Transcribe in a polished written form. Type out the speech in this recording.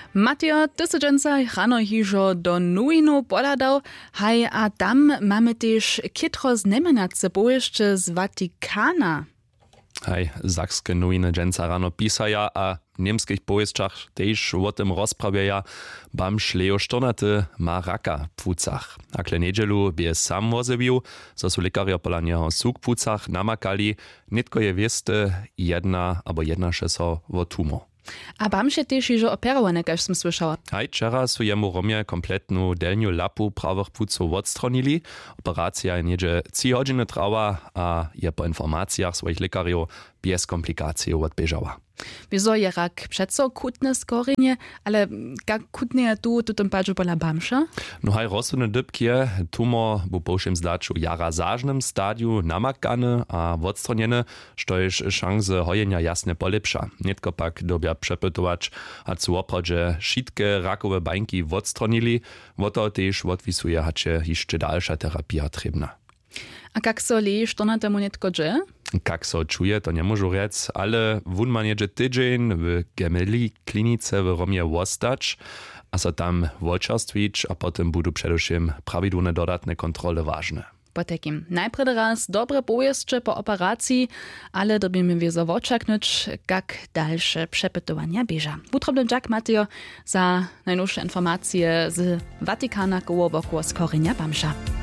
Mateo, tysiąca rano hižo do Nuinu poladał, haj a tam mamy też kitro znamenace bojeżdże z Watikana. Hej, sakskie nowiny dżęca rano pisaja, a w niemskich powieściach też o tym rozprawiaja, bam szlejo sztornaty ma raka w płucach. A kle niedzielu bie sam wozebił, so su lekarja pola nieho suk w płucach namakali, nitko je wieste jedna šeso o tumor. A bam się też hižo operowane, kaž som słyszała. Hej, wczera su jemu Romie kompletnu delniu lapu prawych płuców odstronili. Operacja je niedzie 3 godziny trwała, a je po informacjach swoich lekarjów bez komplikacji odbieżała. Wieso je rak przeco kutne skorzenie, ale jak kutne je tu tym pađu pola bamša? No hej, rozsudny dybk je, tumor bu po všem zdaču jara zažnym stadiu namakany a odstronjeny, štož szanse hojenia jasne polepša. Netko pak dobia przepytować, a cu oprawdźe šitke rakowe bańki odstronili, woto też odwisuje, hače jeszcze dalsza terapia trebna. A jak so leje štornatemu netko dže? Jak so czuje, to nie możu rec, ale wun ma niedzie tydzień w Gemeli klinice w Romie wostać, a so tam wolczarstwić, a potem budu przedewším prawidłowne dodatne kontrole ważne. Po takim najpierw raz dobre bojeżdże po operacji, ale dobimy wiezo oczeknąć, jak dalsze przepytowania bieża. Utrobny Jack Mateo za najnowsze informacje z Watikana koło skorzenia bamša.